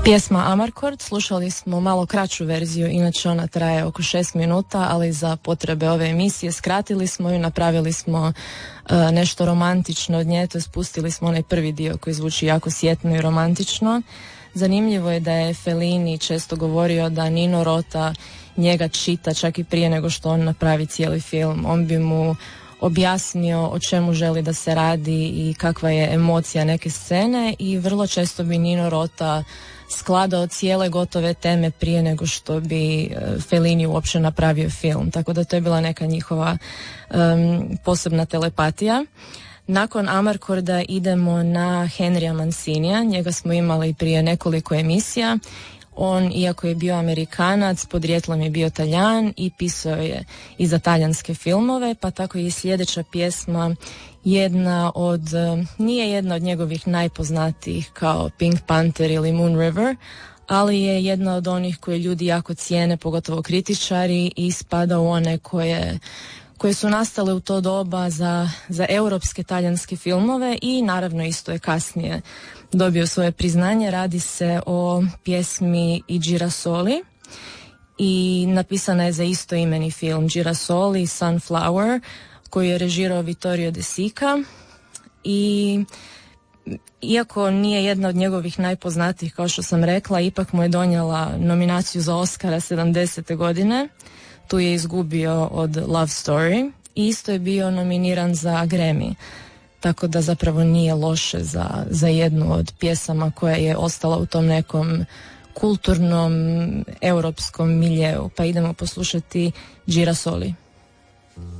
Pjesma Amarcord, slušali smo malo kraću verziju, inače ona traje oko 6 minuta, ali za potrebe ove emisije skratili smo ju, napravili smo nešto romantično od nje, to je spustili smo onaj prvi dio koji zvuči jako sjetno i romantično. Zanimljivo je da je Fellini često govorio da Nino Rota njega čita čak i prije nego što on napravi cijeli film. On bi mu objasnio o čemu želi da se radi i kakva je emocija neke scene i vrlo često bi Nino Rota skladao cijele gotove teme prije nego što bi Fellini uopće napravio film. Tako da to je bila neka njihova posebna telepatija. Nakon Amarkorda idemo na Henrya Mancinija, njega smo imali prije nekoliko emisija. On, iako je bio Amerikanac, podrijetlom je bio Taljan i pisao je i za talijanske filmove, pa tako i sljedeća pjesma nije jedna od njegovih najpoznatijih kao Pink Panther ili Moon River, ali je jedna od onih koje ljudi jako cijene, pogotovo kritičari, i spada u one koje su nastale u to doba za europske talijanske filmove i naravno isto je kasnije dobio svoje priznanje. Radi se o pjesmi I Girasoli i napisana je za istoimeni film Girasoli, Sunflower, koji je režirao Vittorio De Sica i iako nije jedna od njegovih najpoznatijih, kao što sam rekla, ipak mu je donijela nominaciju za Oscara 70. godine. Tu je izgubio od Love Story i isto je bio nominiran za Grammy. Tako da zapravo nije loše za jednu od pjesama koja je ostala u tom nekom kulturnom europskom miljeu. Pa idemo poslušati Girasoli.